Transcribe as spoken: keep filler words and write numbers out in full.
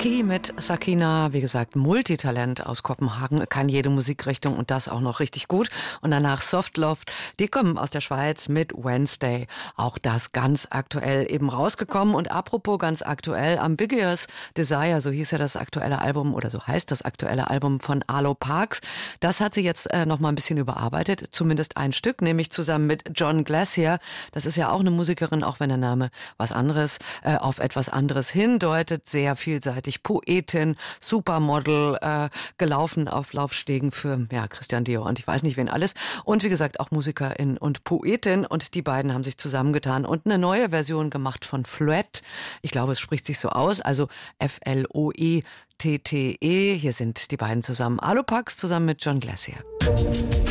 Lucky mit Sakina, wie gesagt, Multitalent aus Kopenhagen, kann jede Musikrichtung und das auch noch richtig gut. Und danach Softloft, die kommen aus der Schweiz mit Wednesday. Auch das ganz aktuell eben rausgekommen. Und apropos ganz aktuell, Ambiguous Desire, so hieß ja das aktuelle Album oder so heißt das aktuelle Album von Arlo Parks. Das hat sie jetzt äh, noch mal ein bisschen überarbeitet, zumindest ein Stück, nämlich zusammen mit John Glacier. Das ist ja auch eine Musikerin, auch wenn der Name was anderes, äh, auf etwas anderes hindeutet, sehr vielseitig. Poetin, Supermodel, äh, gelaufen auf Laufstegen für ja, Christian Dior und ich weiß nicht wen alles. Und wie gesagt auch Musikerin und Poetin und die beiden haben sich zusammengetan und eine neue Version gemacht von Floette. Ich glaube, es spricht sich so aus, also F L O E T T E. Hier sind die beiden zusammen. Arlo Parks zusammen mit John Glacier.